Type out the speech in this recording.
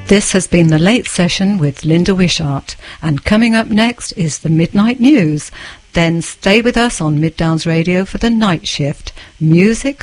This has been the Late Session with Linda Wishart, and coming up next is the Midnight News. Then stay with us on Mid Downs Radio for the night shift. Music,